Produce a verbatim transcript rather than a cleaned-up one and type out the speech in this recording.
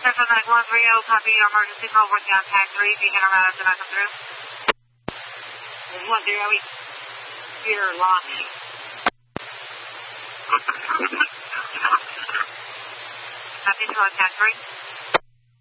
Central nine one three zero, copy your emergency call, working on tag three, beacon around, did not come through. one zero, you're lost. Copy, hello, tag three.